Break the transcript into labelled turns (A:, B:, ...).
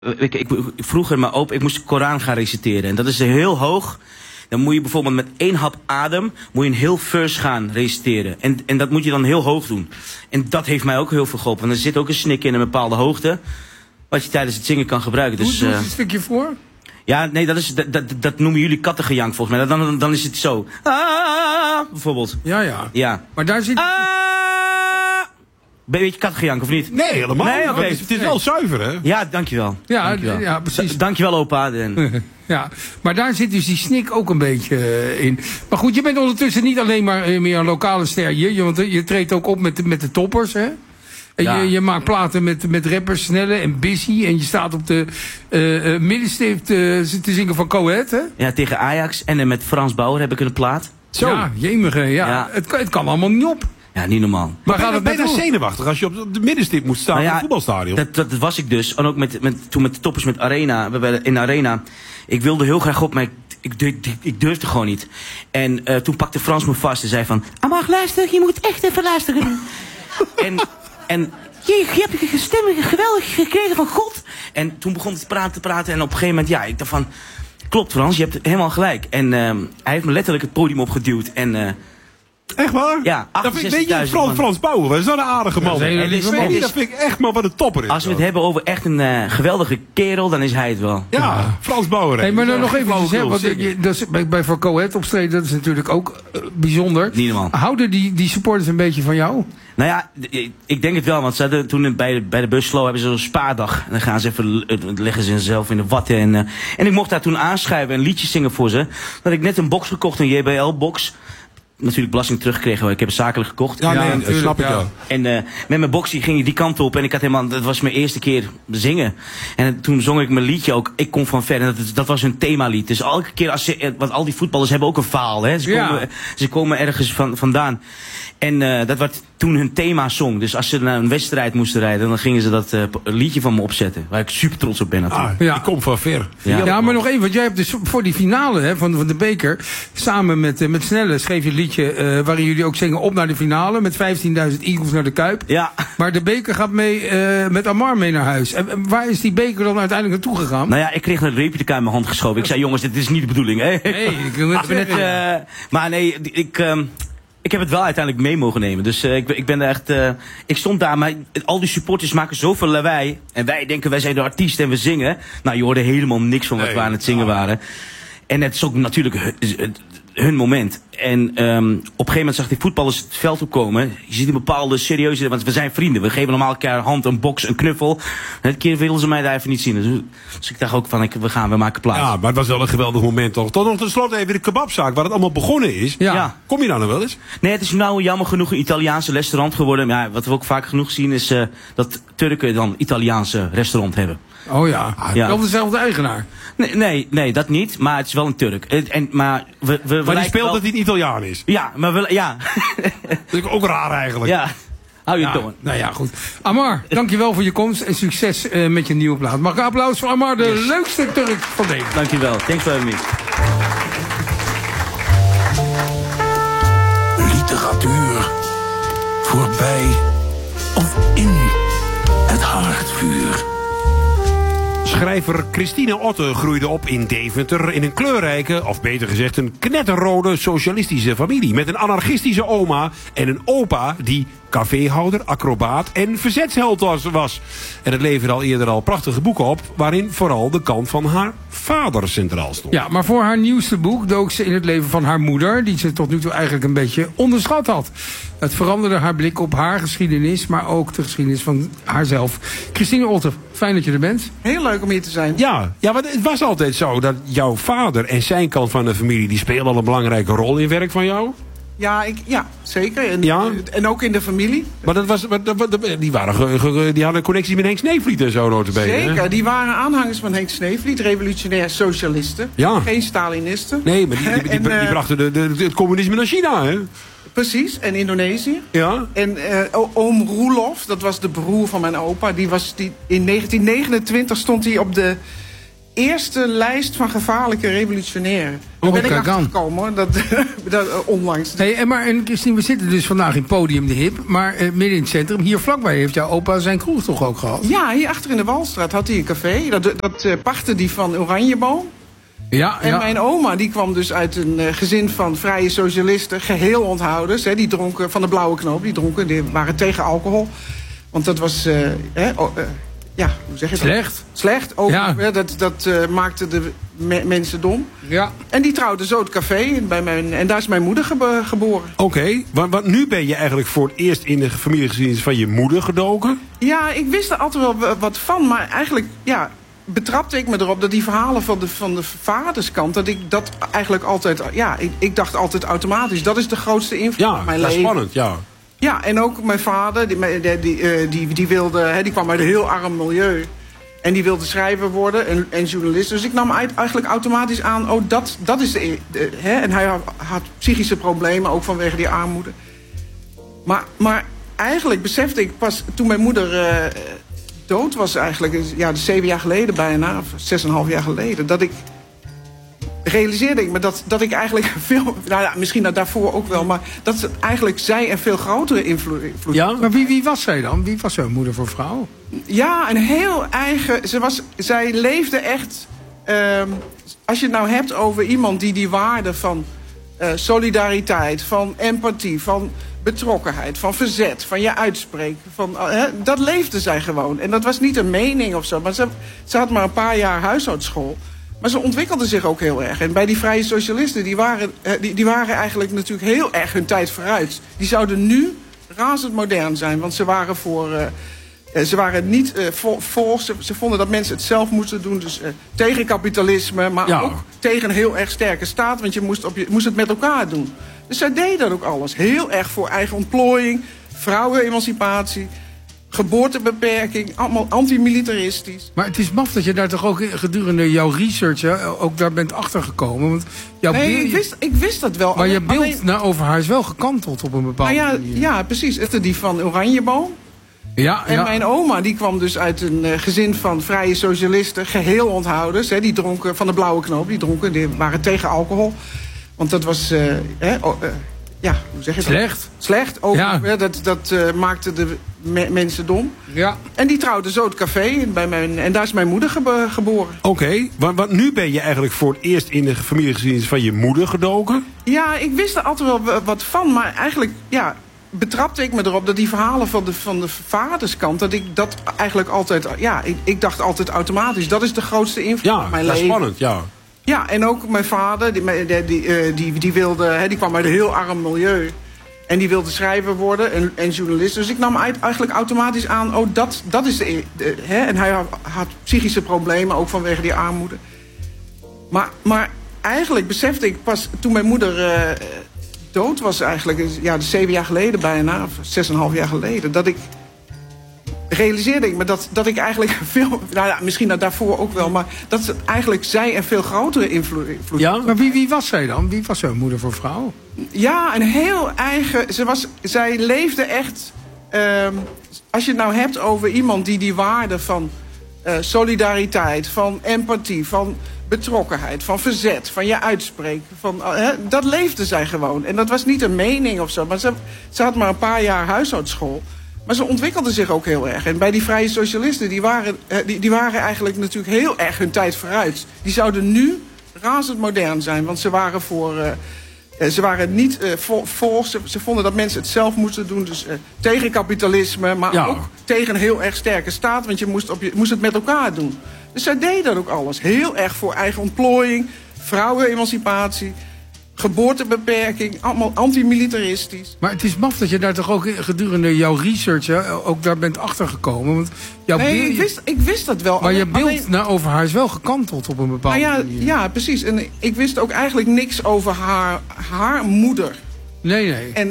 A: Vroeger mijn opa, ik moest de Koran gaan reciteren. En dat is heel hoog. Dan moet je bijvoorbeeld met 1 hap adem moet je een heel verse gaan reciteren. En dat moet je dan heel hoog doen. En dat heeft mij ook heel veel geholpen. Want er zit ook een snik in een bepaalde hoogte. Wat je tijdens het zingen kan gebruiken. Dus,
B: Doe eens een stukje voor.
A: Ja, nee, dat noemen jullie kattengejank volgens mij. Dan is het zo. Bijvoorbeeld.
B: Ja. Maar daar zit...
A: Ben je een beetje kattengejank of niet?
C: Nee, helemaal niet.
A: Okay.
C: Het is wel zuiver, hè?
A: Ja, dankjewel.
B: Ja, precies.
A: Dankjewel, opa.
B: Ja, maar daar zit dus die snik ook een beetje in. Maar goed, je bent ondertussen niet alleen maar meer een lokale ster hier. Want je treedt ook op met de toppers, hè? En je maakt platen met rappers, Snelle en Busy. En je staat op de middenstift te zingen van Coët, hè?
A: Ja, tegen Ajax. En met Frans Bauer heb ik een plaat.
B: Zo. Ja, jemige. Ja. Het kan allemaal niet op.
A: Ja, niet normaal.
C: Maar gaat het bijna zenuwachtig als je op de middenstip moet staan in een voetbalstadion?
A: Dat was ik dus. En ook toen met de toppers met Arena. In de Arena. Ik wilde heel graag op, maar ik durfde gewoon niet. En toen pakte Frans me vast en zei van... Amar, luister, je moet echt even luisteren. en je hebt je stem geweldig gekregen van God. En toen begon hij te praten. En op een gegeven moment, ik dacht van... Klopt Frans, je hebt helemaal gelijk. En hij heeft me letterlijk het podium opgeduwd. En...
C: Echt waar?
A: Ja,
C: 68.000. Frans Bauer, dat is wel een aardige man. Dat vind ik echt maar wat een topper is.
A: Als we het hebben over echt een geweldige kerel, dan is hij het wel.
C: Ja, Frans Bauer.
B: Hey, maar nog even, bij Voor Coët optreden, dat is natuurlijk ook bijzonder.
A: Niet normaal.
B: Houden die supporters een beetje van jou?
A: Nou ja, ik denk het wel, want ze hadden toen bij de Buslo hebben ze zo'n spaardag. En dan gaan ze even, leggen ze zichzelf in de watten. En ik mocht daar toen aanschrijven en liedjes zingen voor ze. Dan had ik net een box gekocht, een JBL-box. Natuurlijk belasting teruggekregen, want ik heb het zakelijk gekocht.
C: Ja, nee, dat snap ik wel.
A: En met mijn boxie ging je die kant op en ik had helemaal, dat was mijn eerste keer zingen. En toen zong ik mijn liedje ook, Ik kom van ver. En dat was hun themalied. Dus elke keer, want al die voetballers hebben ook een faal, hè. Ze komen ergens vandaan. En dat werd toen hun thema-song. Dus als ze naar een wedstrijd moesten rijden, dan gingen ze dat liedje van me opzetten. Waar ik super trots op ben natuurlijk.
C: Ik kom van ver.
B: Ja, maar nog even, want jij hebt dus voor die finale van de beker, samen met Snelle schreef je een liedje waarin jullie ook zingen op naar de finale, met 15.000 Eagles naar de Kuip.
A: Ja.
B: Maar de beker gaat met Amar mee naar huis. En waar is die beker dan uiteindelijk naartoe gegaan?
A: Nou ja, ik kreeg een replica in mijn hand geschoven. Ik zei, jongens, dit is niet de bedoeling, hè?
B: Nee, ik wil het zeggen.
A: Maar nee, ik heb het wel uiteindelijk mee mogen nemen. Dus ik ben er echt... ik stond daar, maar al die supporters maken zoveel lawaai. En wij denken, wij zijn de artiest en we zingen. Nou, je hoorde helemaal niks van wat we aan het zingen waren. En het is ook natuurlijk hun moment. En op een gegeven moment zag die voetballers het veld opkomen. Je ziet een bepaalde serieuze... Want we zijn vrienden. We geven normaal elkaar een hand, een box, een knuffel. En een keer wilden ze mij daar even niet zien. Dus ik dacht ook van, we maken plaats.
C: Ja, maar het was wel een geweldig moment toch. Tot nog tenslotte even de kebabzaak, waar het allemaal begonnen is.
A: Ja.
C: Kom je daar nog wel eens?
A: Nee, het is nou jammer genoeg een Italiaanse restaurant geworden. Ja, wat we ook vaak genoeg zien is dat Turken dan Italiaanse restaurant hebben.
B: Oh ja, wel dezelfde eigenaar.
A: Nee, dat niet. Maar het is wel een Turk. Maar
C: die speelt dat hij een Italiaan is.
A: Ja, maar ja.
C: Dat is ook raar eigenlijk.
A: Ja. Hou je toon.
B: Nou ja, goed. Amar, dankjewel voor je komst en succes met je nieuwe plaat. Mag ik een applaus voor Amar, de leukste Turk van Nederland.
A: Dankjewel. Thanks for having me.
D: Literatuur voorbij of in het haardvuur.
C: Schrijver Christine Otte groeide op in Deventer in een kleurrijke, of beter gezegd een knetterrode socialistische familie. Met een anarchistische oma en een opa die caféhouder, acrobaat en verzetsheld was. En het leverde al eerder prachtige boeken op, waarin vooral de kant van haar vader centraal stond.
B: Ja, maar voor haar nieuwste boek dook ze in het leven van haar moeder, die ze tot nu toe eigenlijk een beetje onderschat had. Het veranderde haar blik op haar geschiedenis, maar ook de geschiedenis van haarzelf. Christine Otte, fijn dat je er bent.
E: Heel leuk om hier te zijn.
C: Ja, maar het was altijd zo dat jouw vader en zijn kant van de familie, die spelen al een belangrijke rol in werk van jou?
E: Ja, zeker. En ook in de familie.
C: Maar die hadden een connectie met Henk Sneevliet en zo notabene.
E: Zeker, die waren aanhangers van Henk Sneevliet, revolutionair socialisten.
C: Ja.
E: Geen Stalinisten.
C: Nee, maar die brachten het communisme naar China, hè?
E: Precies, en Indonesië.
C: Ja.
E: En oom Roelof, dat was de broer van mijn opa, in 1929 stond hij eerste lijst van gevaarlijke revolutionairen. Daar ben ik achtergekomen, hoor, dat onlangs.
B: Hey, en Christine, we zitten dus vandaag in Podium de Hip, maar midden in het centrum, hier vlakbij heeft jouw opa zijn kroeg toch ook gehad?
E: Ja, hier achter in de Walstraat had hij een café. Dat pachtte die van Oranjeboom.
B: Ja,
E: en mijn oma die kwam dus uit een gezin van vrije socialisten, geheel onthouders. Hè, die dronken van de blauwe knoop, die waren tegen alcohol. Want dat was, ja, hoe zeg je dat?
B: Slecht.
E: Slecht, ook, ja. Dat maakte de mensen dom.
B: Ja.
E: En die trouwde zo het café en daar is mijn moeder geboren.
C: Oké, want nu ben je eigenlijk voor het eerst in de familiegeschiedenis van je moeder gedoken?
E: Ja, ik wist er altijd wel wat van, maar eigenlijk, ja, betrapte ik me erop dat die verhalen van de vaderskant, dat ik dat eigenlijk altijd, ja, ik dacht altijd automatisch, dat is de grootste invloed op mijn leven.
C: Ja, spannend, ja.
E: Ja, en ook mijn vader, die wilde, die kwam uit een heel arm milieu. En die wilde schrijver worden en journalist. Dus ik nam eigenlijk automatisch aan, oh, dat is en hij had psychische problemen, ook vanwege die armoede. Maar eigenlijk besefte ik pas toen mijn moeder dood was eigenlijk, ja, 7 jaar geleden bijna, of 6,5 jaar geleden, dat ik realiseerde ik me dat ik eigenlijk veel, nou ja, misschien daarvoor ook wel, maar dat eigenlijk zij een veel grotere invloed.
B: Ja, maar wie was zij dan? Wie was jouw moeder voor vrouw?
E: Ja, een heel eigen. Zij leefde echt. Als je het nou hebt over iemand die waarde van solidariteit, van empathie, van betrokkenheid, van verzet, van je uitspreken, dat leefde zij gewoon. En dat was niet een mening of zo, maar ze had maar een paar jaar huishoudschool. Maar ze ontwikkelde zich ook heel erg. En bij die vrije socialisten, die waren eigenlijk natuurlijk heel erg hun tijd vooruit. Die zouden nu razend modern zijn. Want ze waren ze waren niet ze vonden dat mensen het zelf moesten doen. Dus tegen kapitalisme, maar ook tegen een heel erg sterke staat. Want je moest het met elkaar doen. Dus zij deden dat ook alles. Heel erg voor eigen ontplooiing, vrouwenemancipatie, geboortebeperking, allemaal antimilitaristisch.
B: Maar het is maf dat je daar toch ook gedurende jouw research ook daar bent achtergekomen. Want
E: ik wist dat wel.
B: Maar je beeld over haar is wel gekanteld op een bepaalde manier. Ja,
E: precies. Die van Oranjeboom.
B: Ja,
E: en mijn oma die kwam dus uit een gezin van vrije socialisten, geheel onthouders. Die dronken van de blauwe knoop, die waren tegen alcohol. Want dat was, ja, hoe zeg je dat?
B: Slecht.
E: Slecht, ook, dat maakte de mensen dom.
B: Ja.
E: En die trouwde zo het café en daar is mijn moeder geboren.
C: Oké, want nu ben je eigenlijk voor het eerst in de familiegeschiedenis van je moeder gedoken?
E: Ja, ik wist er altijd wel wat van, maar eigenlijk, ja, betrapte ik me erop dat die verhalen van de vaderskant, dat ik dat eigenlijk altijd, ja, ik dacht altijd automatisch, dat is de grootste invloed op mijn leven.
C: Ja, spannend, ja.
E: Ja, en ook mijn vader, die wilde, die kwam uit een heel arm milieu. En die wilde schrijver worden en journalist. Dus ik nam eigenlijk automatisch aan, oh, dat is en hij had psychische problemen, ook vanwege die armoede. Maar eigenlijk besefte ik pas toen mijn moeder dood was eigenlijk, ja, 7 jaar geleden bijna, of 6,5 jaar geleden, dat ik realiseerde ik me dat ik eigenlijk veel, nou ja, misschien daarvoor ook wel, maar dat eigenlijk zij een veel grotere invloed.
B: Ja, maar wie was zij dan? Wie was jouw moeder voor vrouw?
E: Ja, een heel eigen. Zij leefde echt. Als je het nou hebt over iemand die waarde van solidariteit, van empathie, van betrokkenheid, van verzet, van je uitspreken, dat leefde zij gewoon. En dat was niet een mening of zo, maar ze had maar een paar jaar huishoudschool. Maar ze ontwikkelde zich ook heel erg. En bij die vrije socialisten, die waren eigenlijk natuurlijk heel erg hun tijd vooruit. Die zouden nu razend modern zijn. Want ze waren ze waren niet ze vonden dat mensen het zelf moesten doen. Dus tegen kapitalisme, maar ook tegen een heel erg sterke staat. Want je moest het met elkaar doen. Dus zij deden dat ook alles. Heel erg voor eigen ontplooiing, vrouwenemancipatie, geboortebeperking, allemaal antimilitaristisch.
B: Maar het is maf dat je daar toch ook gedurende jouw research ook daar bent achtergekomen. Want
E: ik wist dat wel.
B: Maar je beeld over haar is wel gekanteld op een bepaalde manier.
E: Ja, precies. En ik wist ook eigenlijk niks over haar moeder.
B: Nee.